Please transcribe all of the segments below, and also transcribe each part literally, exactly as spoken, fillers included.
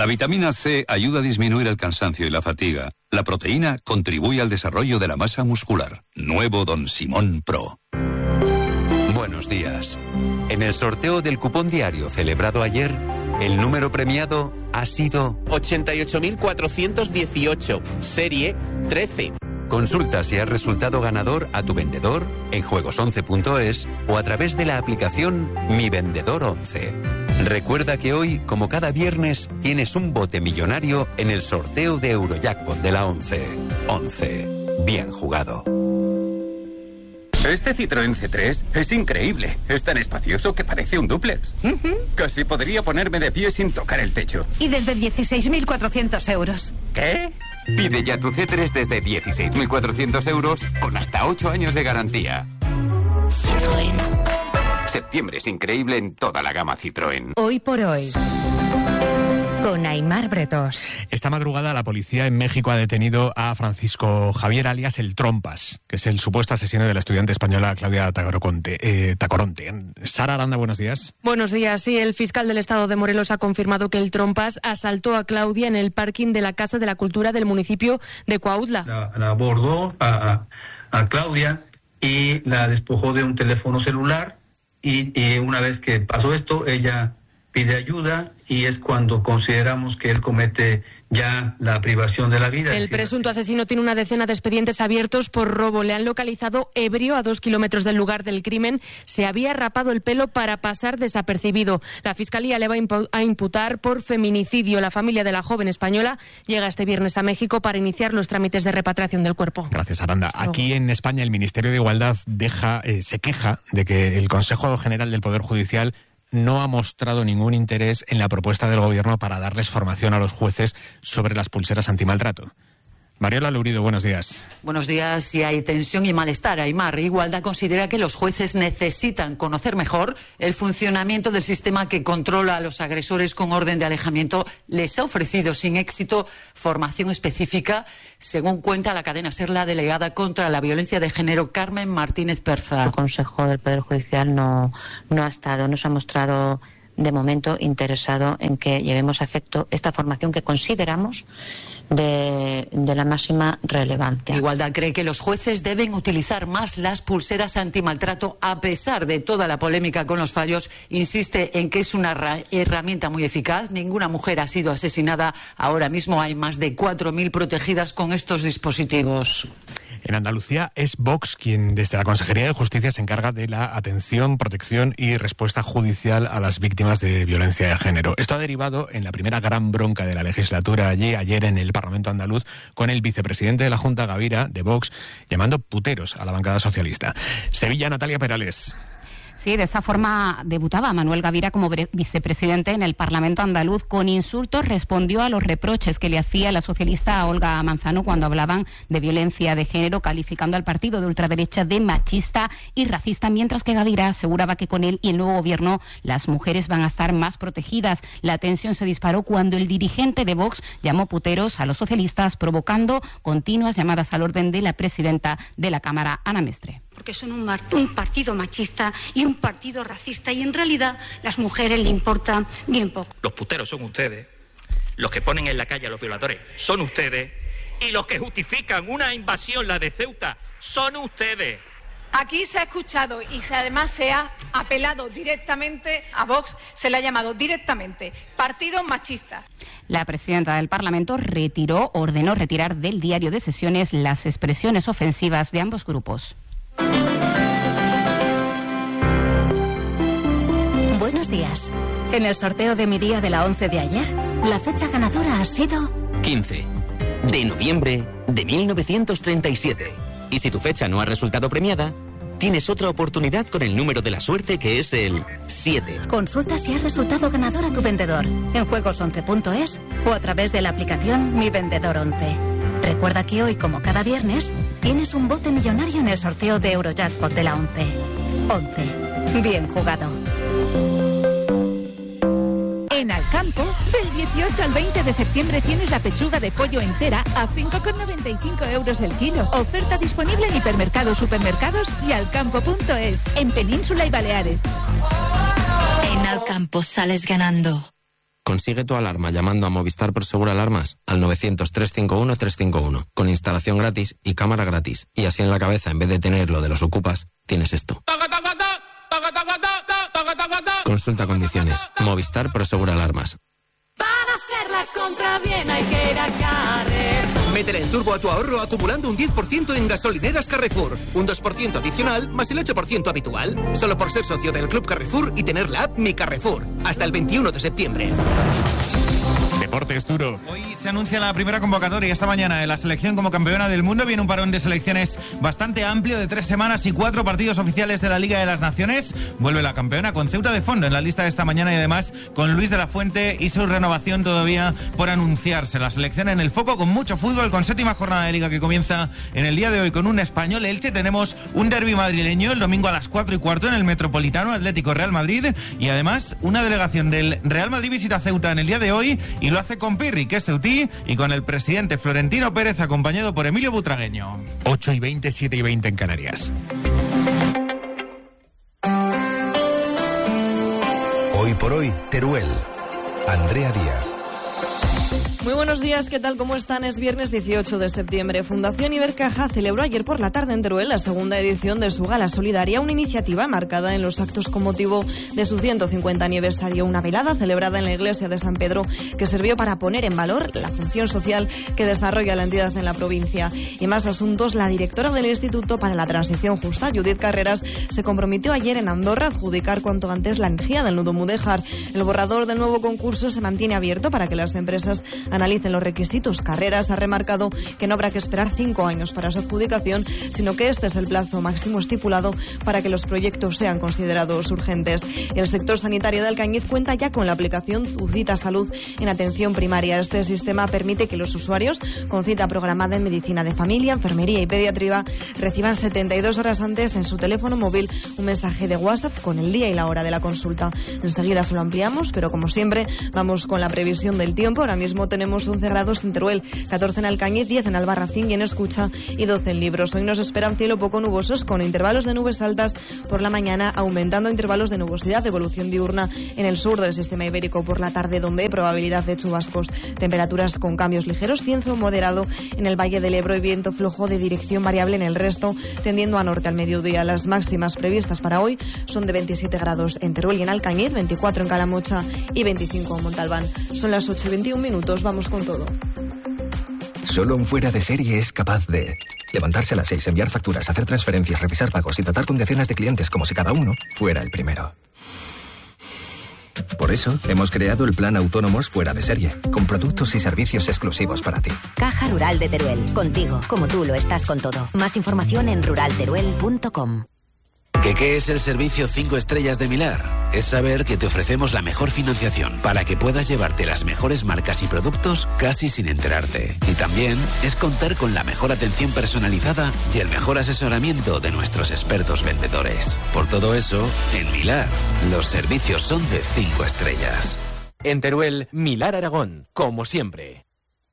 La vitamina C ayuda a disminuir el cansancio y la fatiga. La proteína contribuye al desarrollo de la masa muscular. Nuevo Don Simón Pro. Buenos días. En el sorteo del cupón diario celebrado ayer, el número premiado ha sido ochenta y ocho mil cuatrocientos dieciocho, serie trece. Consulta si has resultado ganador a tu vendedor en juegos once punto es o a través de la aplicación Mi Vendedor once. Recuerda que hoy, como cada viernes, tienes un bote millonario en el sorteo de Eurojackpot de la once. once. Bien jugado. Este Citroën C tres es increíble. Es tan espacioso que parece un dúplex. Uh-huh. Casi podría ponerme de pie sin tocar el techo. Y desde dieciséis mil cuatrocientos euros. ¿Qué? Pide ya tu C tres desde dieciséis mil cuatrocientos euros con hasta ocho años de garantía. Citroën. Septiembre es increíble en toda la gama Citroën. Hoy por hoy, con Aimar Bretos. Esta madrugada la policía en México ha detenido a Francisco Javier alias El Trompas, que es el supuesto asesino de la estudiante española Claudia Tacoronte. Eh, Tacoronte. Sara Aranda, buenos días. Buenos días. Sí, el fiscal del Estado de Morelos ha confirmado que El Trompas asaltó a Claudia en el parking de la Casa de la Cultura del municipio de Cuautla. La, la abordó a, a Claudia y la despojó de un teléfono celular y, y una vez que pasó esto, ella pide ayuda y es cuando consideramos que él comete ya la privación de la vida. El presunto asesino tiene una decena de expedientes abiertos por robo. Le han localizado ebrio a dos kilómetros del lugar del crimen. Se había rapado el pelo para pasar desapercibido. La Fiscalía le va a imputar por feminicidio. La familia de la joven española llega este viernes a México para iniciar los trámites de repatriación del cuerpo. Gracias, Aranda. Aquí en España el Ministerio de Igualdad deja, eh, se queja de que el Consejo General del Poder Judicial no ha mostrado ningún interés en la propuesta del Gobierno para darles formación a los jueces sobre las pulseras antimaltrato. Mariola Lourido, buenos días. Buenos días. Si hay tensión y malestar, Aimar, Igualdad considera que los jueces necesitan conocer mejor el funcionamiento del sistema que controla a los agresores con orden de alejamiento. Les ha ofrecido sin éxito formación específica, según cuenta la cadena SER, la delegada contra la violencia de género, Carmen Martínez Perza. El Consejo del Poder Judicial no, no ha estado, no se ha mostrado de momento interesado en que llevemos a efecto esta formación que consideramos de, de la máxima relevancia. Igualdad cree que los jueces deben utilizar más las pulseras antimaltrato a pesar de toda la polémica con los fallos. Insiste en que es una herramienta muy eficaz. Ninguna mujer ha sido asesinada. Ahora mismo hay más de cuatro mil protegidas con estos dispositivos. En Andalucía es Vox quien desde la Consejería de Justicia se encarga de la atención, protección y respuesta judicial a las víctimas de violencia de género. Esto ha derivado en la primera gran bronca de la legislatura allí ayer en el Parlamento andaluz con el vicepresidente de la Junta, Gavira, de Vox, llamando puteros a la bancada socialista. Sevilla, Natalia Perales. Sí, de esa forma debutaba Manuel Gavira como vicepresidente en el Parlamento andaluz. Con insultos respondió a los reproches que le hacía la socialista Olga Manzano cuando hablaban de violencia de género, calificando al partido de ultraderecha de machista y racista, mientras que Gavira aseguraba que con él y el nuevo gobierno las mujeres van a estar más protegidas. La tensión se disparó cuando el dirigente de Vox llamó puteros a los socialistas, provocando continuas llamadas al orden de la presidenta de la Cámara, Ana Mestre. Porque son un, un partido machista y un partido racista y en realidad las mujeres le importan bien poco. Los puteros son ustedes, los que ponen en la calle a los violadores son ustedes y los que justifican una invasión, la de Ceuta, son ustedes. Aquí se ha escuchado y se, además se ha apelado directamente a Vox, se le ha llamado directamente partido machista. La presidenta del Parlamento retiró, ordenó retirar del diario de sesiones las expresiones ofensivas de ambos grupos. Buenos días. En el sorteo de mi día de la once de ayer, la fecha ganadora ha sido quince de noviembre de mil novecientos treinta y siete. Y si tu fecha no ha resultado premiada, tienes otra oportunidad con el número de la suerte, que es el siete. Consulta si has resultado ganador a tu vendedor en juegos once punto es o a través de la aplicación Mi Vendedor once. Recuerda que hoy, como cada viernes, tienes un bote millonario en el sorteo de Eurojackpot de la once. once. Bien jugado. En Alcampo, del dieciocho al veinte de septiembre tienes la pechuga de pollo entera a cinco con noventa y cinco euros el kilo. Oferta disponible en hipermercados, supermercados y alcampo punto es, en Península y Baleares. En Alcampo sales ganando. Consigue tu alarma llamando a Movistar Prosegur Alarmas al novecientos, trescientos cincuenta y uno, trescientos cincuenta y uno, con instalación gratis y cámara gratis. Y así en la cabeza, en vez de tener lo de los ocupas, tienes esto. Consulta condiciones. Movistar Prosegur Alarmas. Para hacer la compra bien hay que ir a Carrefour. Métele en turbo a tu ahorro acumulando un diez por ciento en gasolineras Carrefour. Un dos por ciento adicional más el ocho por ciento habitual. Solo por ser socio del Club Carrefour y tener la app Mi Carrefour. Hasta el veintiuno de septiembre. Deportes duro. Hoy se anuncia la primera convocatoria esta mañana de la selección como campeona del mundo. Viene un parón de selecciones bastante amplio de tres semanas y cuatro partidos oficiales de la Liga de las Naciones. Vuelve la campeona con Ceuta de fondo en la lista de esta mañana y además con Luis de la Fuente y su renovación todavía por anunciarse. La selección en el foco con mucho fútbol, con séptima jornada de Liga que comienza en el día de hoy con un Español Elche. Tenemos un derbi madrileño el domingo a las cuatro y cuarto en el Metropolitano, Atlético Real Madrid, y además una delegación del Real Madrid visita Ceuta en el día de hoy y lo hace con Pirri, que es ceutí, y con el presidente Florentino Pérez acompañado por Emilio Butragueño. ocho y veinte, siete y veinte en Canarias. Hoy por hoy, Teruel. Andrea Díaz. Muy buenos días, ¿qué tal? ¿Cómo están? Es viernes dieciocho de septiembre. Fundación Ibercaja celebró ayer por la tarde en Teruel la segunda edición de su Gala Solidaria, una iniciativa marcada en los actos con motivo de su ciento cincuenta aniversario. Una velada celebrada en la iglesia de San Pedro que sirvió para poner en valor la función social que desarrolla la entidad en la provincia. Y más asuntos, la directora del Instituto para la Transición Justa, Judith Carreras, se comprometió ayer en Andorra a adjudicar cuanto antes la energía del nudo Mudéjar. El borrador del nuevo concurso se mantiene abierto para que las empresas analicen los requisitos. Carreras ha remarcado que no habrá que esperar cinco años para su adjudicación, sino que este es el plazo máximo estipulado para que los proyectos sean considerados urgentes. El sector sanitario de Alcañiz cuenta ya con la aplicación Tu Cita Salud en atención primaria. Este sistema permite que los usuarios con cita programada en medicina de familia, enfermería y pediatría reciban setenta y dos horas antes en su teléfono móvil un mensaje de WhatsApp con el día y la hora de la consulta. Enseguida se lo ampliamos, pero como siempre vamos con la previsión del tiempo. Ahora mismo tenemos once grados en Teruel, catorce en Alcañiz, diez en Albarracín y en Escucha y doce en Libros. Hoy nos esperan cielo poco nubosos con intervalos de nubes altas por la mañana, aumentando intervalos de nubosidad de evolución diurna en el sur del sistema ibérico por la tarde, donde hay probabilidad de chubascos. Temperaturas con cambios ligeros, cielo moderado en el Valle del Ebro y viento flojo de dirección variable en el resto, tendiendo a norte al mediodía. Las máximas previstas para hoy son de veintisiete grados en Teruel y en Alcañiz, veinticuatro en Calamocha y veinticinco en Montalbán. Son las ocho y veintiún minutos. Vamos con todo. Solo un fuera de serie es capaz de levantarse a las seis, enviar facturas, hacer transferencias, revisar pagos y tratar con decenas de clientes como si cada uno fuera el primero. Por eso, hemos creado el plan Autónomos Fuera de Serie, con productos y servicios exclusivos para ti. Caja Rural de Teruel, contigo, como tú lo estás con todo. Más información en rural teruel punto com. ¿Qué, ¿Qué es el servicio cinco estrellas de Milar? Es saber que te ofrecemos la mejor financiación para que puedas llevarte las mejores marcas y productos casi sin enterarte. Y también es contar con la mejor atención personalizada y el mejor asesoramiento de nuestros expertos vendedores. Por todo eso, en Milar, los servicios son de cinco estrellas. En Teruel, Milar Aragón, como siempre.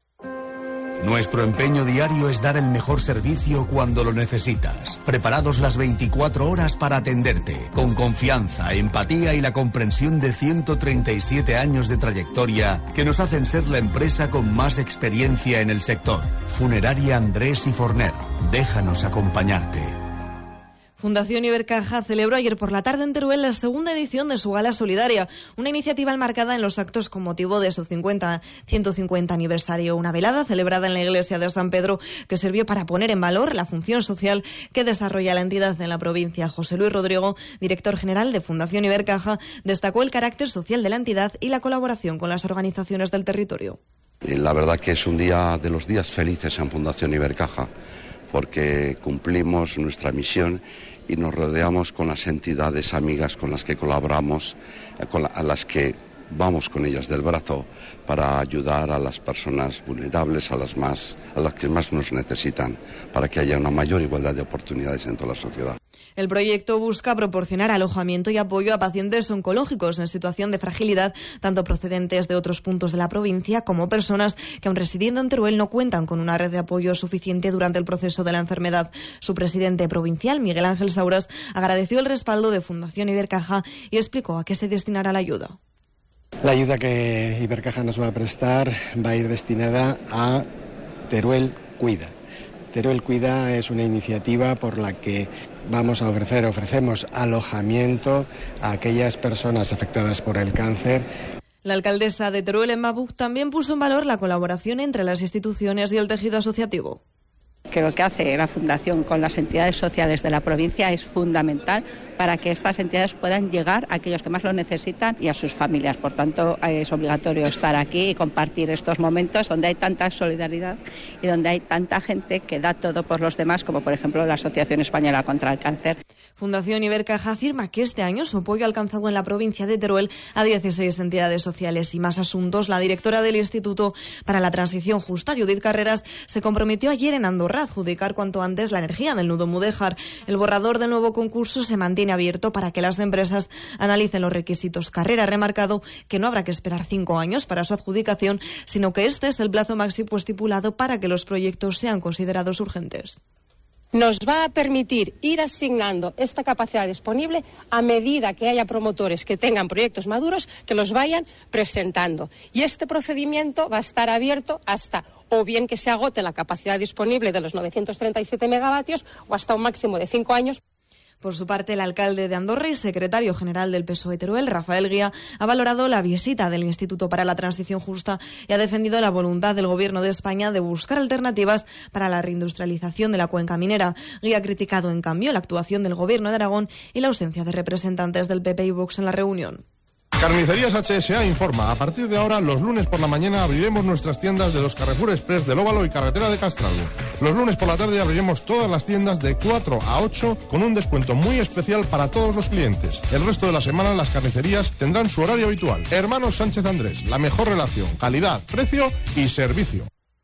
Nuestro empeño diario es dar el mejor servicio cuando lo necesitas. Preparados las veinticuatro horas para atenderte, con confianza, empatía y la comprensión de ciento treinta y siete años de trayectoria que nos hacen ser la empresa con más experiencia en el sector. Funeraria Andrés y Forner. Déjanos acompañarte. Fundación Ibercaja celebró ayer por la tarde en Teruel la segunda edición de su Gala Solidaria, una iniciativa enmarcada en los actos con motivo de su ciento cincuenta aniversario. Una velada celebrada en la iglesia de San Pedro que sirvió para poner en valor la función social que desarrolla la entidad en la provincia. José Luis Rodrigo, director general de Fundación Ibercaja, destacó el carácter social de la entidad y la colaboración con las organizaciones del territorio. La verdad que es un día de los días felices en Fundación Ibercaja, porque cumplimos nuestra misión y nos rodeamos con las entidades amigas con las que colaboramos, con la, a las que vamos con ellas del brazo para ayudar a las personas vulnerables, a las más, a las que más nos necesitan, para que haya una mayor igualdad de oportunidades en toda la sociedad. El proyecto busca proporcionar alojamiento y apoyo a pacientes oncológicos en situación de fragilidad, tanto procedentes de otros puntos de la provincia como personas que, aun residiendo en Teruel, no cuentan con una red de apoyo suficiente durante el proceso de la enfermedad. Su presidente provincial, Miguel Ángel Sauras, agradeció el respaldo de Fundación Ibercaja y explicó a qué se destinará la ayuda. La ayuda que Ibercaja nos va a prestar va a ir destinada a Teruel Cuida. Teruel Cuida es una iniciativa por la que vamos a ofrecer, ofrecemos alojamiento a aquellas personas afectadas por el cáncer. La alcaldesa de Teruel, Emma Buch, también puso en valor la colaboración entre las instituciones y el tejido asociativo. Que lo que hace la Fundación con las entidades sociales de la provincia es fundamental para que estas entidades puedan llegar a aquellos que más lo necesitan y a sus familias. Por tanto, es obligatorio estar aquí y compartir estos momentos donde hay tanta solidaridad y donde hay tanta gente que da todo por los demás, como por ejemplo la Asociación Española contra el Cáncer. Fundación Ibercaja afirma que este año su apoyo ha alcanzado en la provincia de Teruel a dieciséis entidades sociales y más asuntos. La directora del Instituto para la Transición Justa, Judith Carreras, se comprometió ayer en Andorra a adjudicar cuanto antes la energía del nudo Mudéjar. El borrador del nuevo concurso se mantiene abierto para que las empresas analicen los requisitos. Carrera ha remarcado que no habrá que esperar cinco años para su adjudicación, sino que este es el plazo máximo estipulado para que los proyectos sean considerados urgentes. Nos va a permitir ir asignando esta capacidad disponible a medida que haya promotores que tengan proyectos maduros que los vayan presentando. Y este procedimiento va a estar abierto hasta o bien que se agote la capacidad disponible de los novecientos treinta y siete megavatios o hasta un máximo de cinco años. Por su parte, el alcalde de Andorra y secretario general del P S O E Teruel, Rafael Guía, ha valorado la visita del Instituto para la Transición Justa y ha defendido la voluntad del Gobierno de España de buscar alternativas para la reindustrialización de la cuenca minera. Guía ha criticado, en cambio, la actuación del Gobierno de Aragón y la ausencia de representantes del P P y Vox en la reunión. Carnicerías H S A informa, a partir de ahora, los lunes por la mañana abriremos nuestras tiendas de los Carrefour Express del Óvalo y Carretera de Castralgo. Los lunes por la tarde abriremos todas las tiendas de cuatro a ocho con un descuento muy especial para todos los clientes. El resto de la semana las carnicerías tendrán su horario habitual. Hermanos Sánchez Andrés, la mejor relación, calidad, precio y servicio.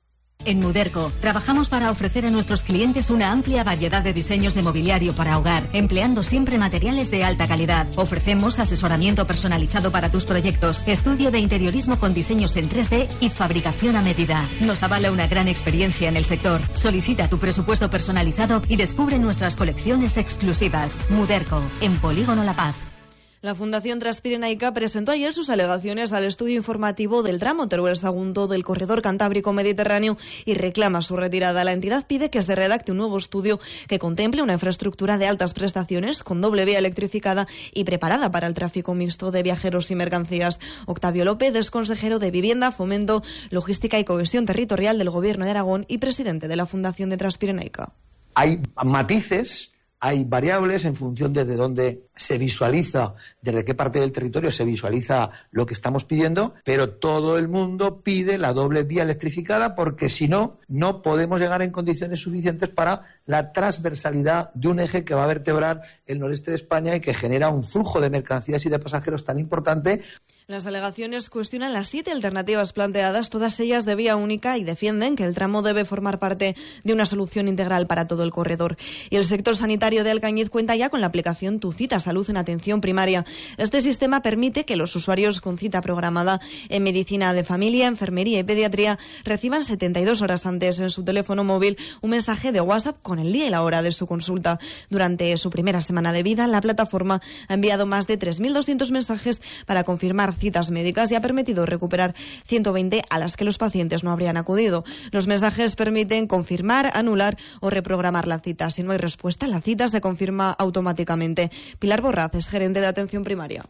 En Muderco trabajamos para ofrecer a nuestros clientes una amplia variedad de diseños de mobiliario para hogar, empleando siempre materiales de alta calidad. Ofrecemos asesoramiento personalizado para tus proyectos, estudio de interiorismo con diseños en tres D y fabricación a medida. Nos avala una gran experiencia en el sector. Solicita tu presupuesto personalizado y descubre nuestras colecciones exclusivas. Muderco, en Polígono La Paz. La Fundación Transpirenaica presentó ayer sus alegaciones al estudio informativo del tramo Teruel-Sagunto del corredor cantábrico mediterráneo y reclama su retirada. La entidad pide que se redacte un nuevo estudio que contemple una infraestructura de altas prestaciones con doble vía electrificada y preparada para el tráfico mixto de viajeros y mercancías. Octavio López es consejero de Vivienda, Fomento, Logística y Cohesión Territorial del Gobierno de Aragón y presidente de la Fundación de Transpirenaica. Hay matices. Hay variables en función de, de dónde se visualiza, desde qué parte del territorio se visualiza lo que estamos pidiendo, pero todo el mundo pide la doble vía electrificada porque si no, no podemos llegar en condiciones suficientes para la transversalidad de un eje que va a vertebrar el noreste de España y que genera un flujo de mercancías y de pasajeros tan importante. Las alegaciones cuestionan las siete alternativas planteadas, todas ellas de vía única, y defienden que el tramo debe formar parte de una solución integral para todo el corredor. Y el sector sanitario de Alcañiz cuenta ya con la aplicación Tu Cita Salud en Atención Primaria. Este sistema permite que los usuarios con cita programada en medicina de familia, enfermería y pediatría reciban setenta y dos horas antes en su teléfono móvil un mensaje de WhatsApp con el día y la hora de su consulta. Durante su primera semana de vida, la plataforma ha enviado más de tres mil doscientos mensajes para confirmar citas médicas y ha permitido recuperar ciento veinte a las que los pacientes no habrían acudido. Los mensajes permiten confirmar, anular o reprogramar la cita. Si no hay respuesta, la cita se confirma automáticamente. Pilar Borraz es gerente de atención primaria.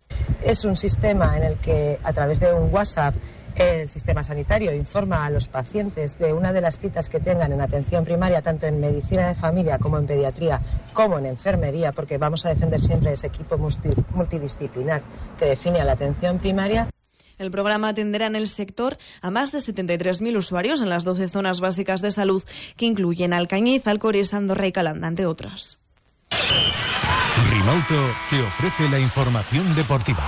Es un sistema en el que, a través de un WhatsApp, el sistema sanitario informa a los pacientes de una de las citas que tengan en atención primaria, tanto en medicina de familia como en pediatría, como en enfermería, porque vamos a defender siempre ese equipo multidisciplinar que define a la atención primaria. El programa atenderá en el sector a más de setenta y tres mil usuarios en las doce zonas básicas de salud, que incluyen Alcañiz, Alcoris, Andorra y Calanda, entre otras. Rimauto te ofrece la información deportiva.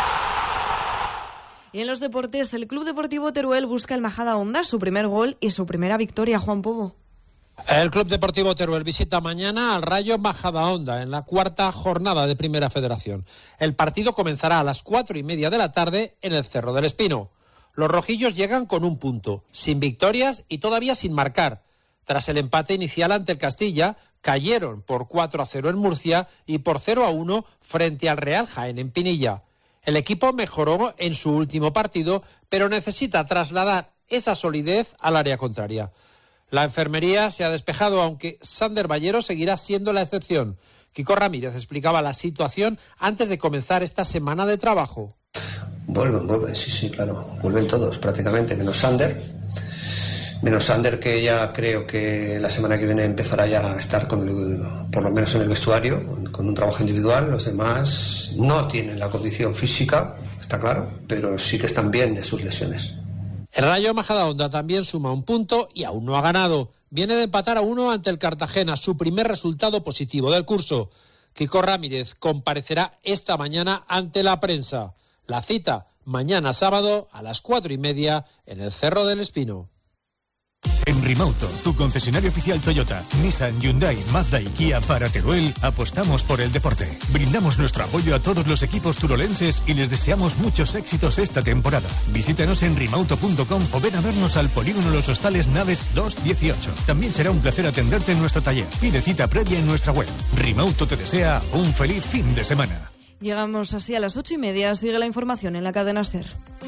Y en los deportes, el Club Deportivo Teruel busca el Majadahonda su primer gol y su primera victoria, Juan Pobo. El Club Deportivo Teruel visita mañana al Rayo Majadahonda en la cuarta jornada de Primera Federación. El partido comenzará a las cuatro y media de la tarde en el Cerro del Espino. Los rojillos llegan con un punto, sin victorias y todavía sin marcar. Tras el empate inicial ante el Castilla, cayeron por cuatro a cero en Murcia y por cero a uno frente al Real Jaén en Pinilla. El equipo mejoró en su último partido, pero necesita trasladar esa solidez al área contraria. La enfermería se ha despejado, aunque Sander Ballero seguirá siendo la excepción. Kiko Ramírez explicaba la situación antes de comenzar esta semana de trabajo. Vuelven, vuelven, sí, sí, claro. Vuelven todos, prácticamente, menos Sander. Menos Sander, que ya creo que la semana que viene empezará ya a estar, con el, por lo menos en el vestuario, con un trabajo individual. Los demás no tienen la condición física, está claro, pero sí que están bien de sus lesiones. El Rayo Majadahonda también suma un punto y aún no ha ganado. Viene de empatar a uno ante el Cartagena, su primer resultado positivo del curso. Kiko Ramírez comparecerá esta mañana ante la prensa. La cita mañana sábado a las cuatro y media en el Cerro del Espino. En Rimauto, tu concesionario oficial Toyota, Nissan, Hyundai, Mazda y Kia para Teruel, apostamos por el deporte. Brindamos nuestro apoyo a todos los equipos turolenses y les deseamos muchos éxitos esta temporada. Visítanos en rimauto punto com o ven a vernos al Polígono Los Hostales Naves dos dieciocho. También será un placer atenderte en nuestro taller. Pide cita previa en nuestra web. Rimauto te desea un feliz fin de semana. Llegamos así a las ocho y media. Sigue la información en la cadena SER.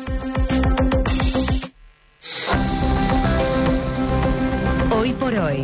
Hoy por hoy,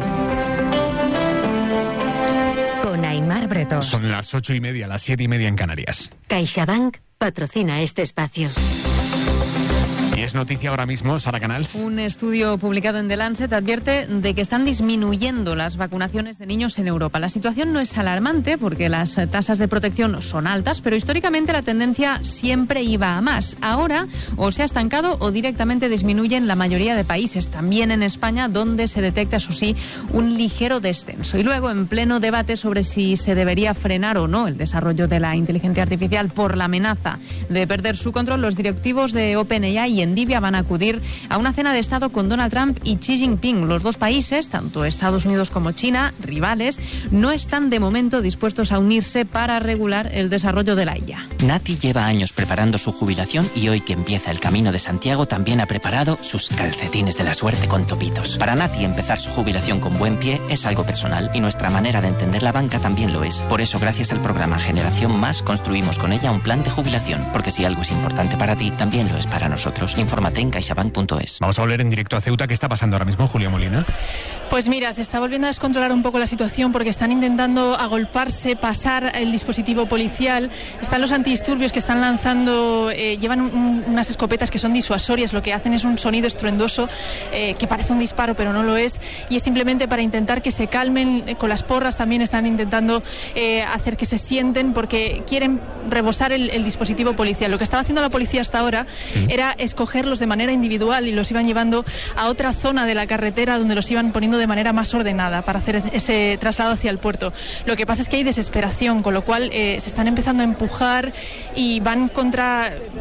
con Aimar Bretós. Son las ocho y media, las siete y media en Canarias. CaixaBank patrocina este espacio. Y es noticia ahora mismo, Sara Canals. Un estudio publicado en The Lancet advierte de que están disminuyendo las vacunaciones de niños en Europa. La situación no es alarmante porque las tasas de protección son altas, pero históricamente la tendencia siempre iba a más. Ahora o se ha estancado o directamente disminuye en la mayoría de países, también en España, donde se detecta, eso sí, un ligero descenso. Y luego, en pleno debate sobre si se debería frenar o no el desarrollo de la inteligencia artificial por la amenaza de perder su control, los directivos de OpenAI y Nvidia van a acudir a una cena de Estado con Donald Trump y Xi Jinping. Los dos países, tanto Estados Unidos como China, rivales, no están de momento dispuestos a unirse para regular el desarrollo de la I A. Nati lleva años preparando su jubilación y hoy que empieza el Camino de Santiago también ha preparado sus calcetines de la suerte con topitos. Para Nati empezar su jubilación con buen pie es algo personal y nuestra manera de entender la banca también lo es. Por eso, gracias al programa Generación Más, construimos con ella un plan de jubilación, porque si algo es importante para ti, también lo es para nosotros. Infórmate en caixabank punto es. Vamos a volver en directo a Ceuta. ¿Qué está pasando ahora mismo, Julia Molina? Pues mira, se está volviendo a descontrolar un poco la situación porque están intentando agolparse, pasar el dispositivo policial. Están los antidisturbios que están lanzando, eh, llevan un, unas escopetas que son disuasorias. Lo que hacen es un sonido estruendoso eh, que parece un disparo, pero no lo es. Y es simplemente para intentar que se calmen. Con las porras también están intentando eh, hacer que se sienten porque quieren rebosar el, el dispositivo policial. Lo que estaba haciendo la policía hasta ahora sí. era escogerlos de manera individual y los iban llevando a otra zona de la carretera donde los iban poniendo de manera más ordenada para hacer ese traslado hacia el puerto. Lo que pasa es que hay desesperación, con lo cual eh, se están empezando a empujar y van contra